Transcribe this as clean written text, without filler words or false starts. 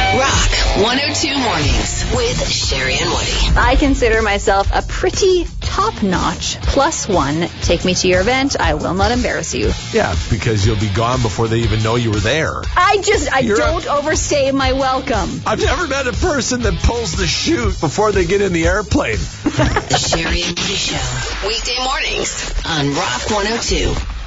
Rock 102 Mornings with Sherry and Woody. I consider myself a pretty top-notch +1. Take me to your event. I will not embarrass you. Yeah, because you'll be gone before they even know you were there. I don't overstay my welcome. I've never met a person that pulls the chute before they get in the airplane. The Sherry and Woody Show. Weekday mornings on Rock 102.